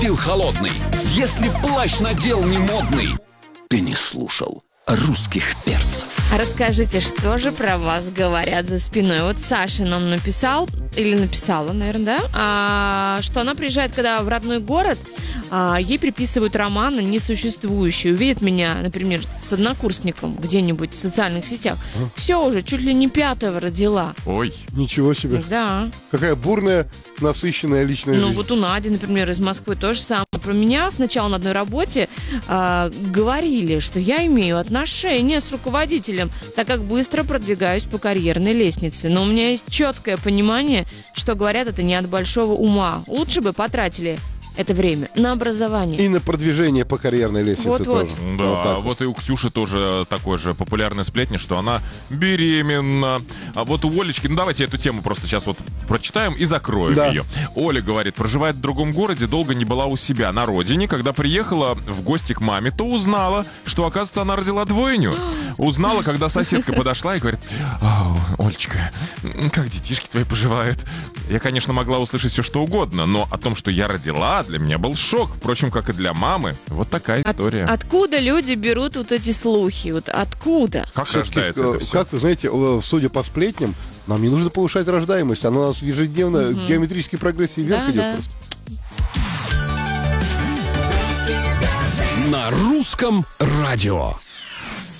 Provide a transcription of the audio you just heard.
пил холодный, если плащ надел не модный, ты не слушал русских перцев. Расскажите, что же про вас говорят за спиной? Вот Саша нам написал, или написала, наверное, да, что она приезжает, когда в родной город, ей приписывают романы несуществующие. Увидит меня, например, с однокурсником где-нибудь в социальных сетях. Все уже, чуть ли не 5-го родила. Ой. Ничего себе. Да. Какая бурная, насыщенная личная жизнь. Ну вот у Нади, например, из Москвы то же самое. Про меня сначала на одной работе говорили, что я имею отношение с руководителем, так как быстро продвигаюсь по карьерной лестнице. Но у меня есть четкое понимание, что говорят это не от большого ума. Лучше бы потратили это время на образование. И на продвижение по карьерной лестнице Вот-вот. тоже. Да, вот и у Ксюши тоже такой же популярный сплетни, что она беременна. А вот у Олечки, ну давайте эту тему просто сейчас вот прочитаем и закроем ее. Оля говорит, проживает в другом городе, долго не была у себя на родине. Когда приехала в гости к маме, то узнала, что, оказывается, она родила двойню. Узнала, когда соседка подошла и говорит: Олечка, как детишки твои поживают? Я, конечно, могла услышать все, что угодно, но о том, что я родила, для меня был шок. Впрочем, как и для мамы. Вот такая история. Откуда люди берут вот эти слухи? Вот откуда? Как рождается это все? Как вы знаете, судя по сплетням, нам не нужно повышать рождаемость. Она у нас ежедневно в геометрической прогрессии вверх идет просто. На русском радио.